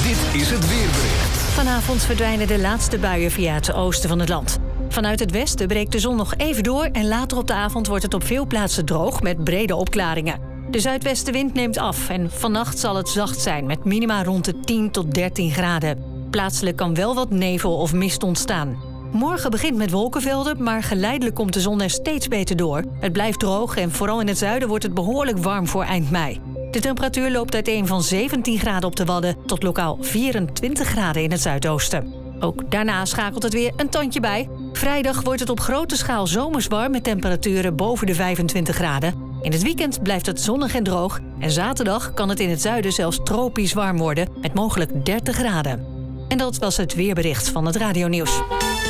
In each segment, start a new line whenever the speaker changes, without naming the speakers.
Dit is het weerbericht.
Vanavond verdwijnen de laatste buien via het oosten van het land. Vanuit het westen breekt de zon nog even door en later op de avond wordt het op veel plaatsen droog met brede opklaringen. De zuidwestenwind neemt af en vannacht zal het zacht zijn met minima rond de 10 tot 13 graden. Plaatselijk kan wel wat nevel of mist ontstaan. Morgen begint met wolkenvelden, maar geleidelijk komt de zon er steeds beter door. Het blijft droog en vooral in het zuiden wordt het behoorlijk warm voor eind mei. De temperatuur loopt uiteen van 17 graden op de Wadden tot lokaal 24 graden in het zuidoosten. Ook daarna schakelt het weer een tandje bij. Vrijdag wordt het op grote schaal zomers warm met temperaturen boven de 25 graden. In het weekend blijft het zonnig en droog. En zaterdag kan het in het zuiden zelfs tropisch warm worden met mogelijk 30 graden. En dat was het weerbericht van het Radionieuws.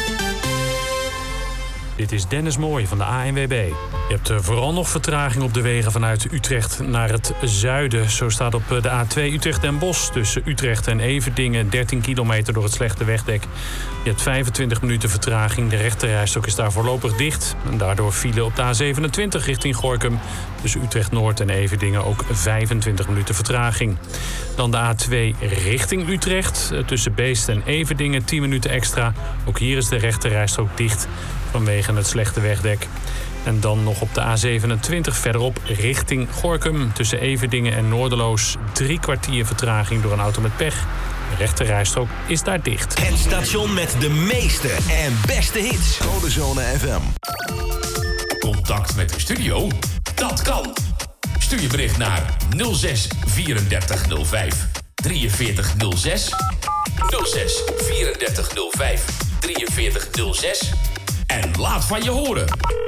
Dit is Dennis Mooij van de ANWB. Je hebt vooral nog vertraging op de wegen vanuit Utrecht naar het zuiden. Zo staat op de A2 Utrecht-Den Bosch tussen Utrecht en Everdingen 13 kilometer door het slechte wegdek. Je hebt 25 minuten vertraging. De rechterrijstok is daar voorlopig dicht. En daardoor file op de A27 richting Gorinchem. Tussen Utrecht-Noord en Everdingen ook 25 minuten vertraging. Dan de A2 richting Utrecht. Tussen Beest en Everdingen 10 minuten extra. Ook hier is de rechterrijstok dicht vanwege het slechte wegdek. En dan nog op de A27 verderop richting Gorinchem. Tussen Everdingen en Noorderloos 3 kwartier vertraging door een auto met pech. De rechterrijstrook is daar dicht.
Het station met de meeste en beste hits. Codezone FM.
Contact met de studio? Dat kan. Stuur je bericht naar 06 34 05 43 06 06 34 05 43 06 en laat van je horen.